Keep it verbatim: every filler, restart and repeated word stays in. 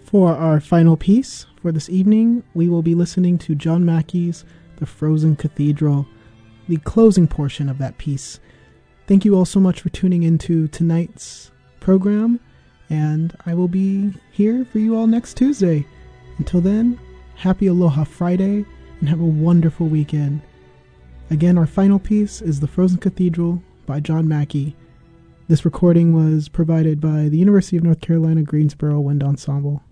For our final piece for this evening, we will be listening to John Mackey's The Frozen Cathedral, the closing portion of that piece. Thank you all so much for tuning into tonight's program, and I will be here for you all next Tuesday. Until then, happy Aloha Friday, and have a wonderful weekend. Again, our final piece is The Frozen Cathedral by John Mackey. This recording was provided by the University of North Carolina Greensboro Wind Ensemble.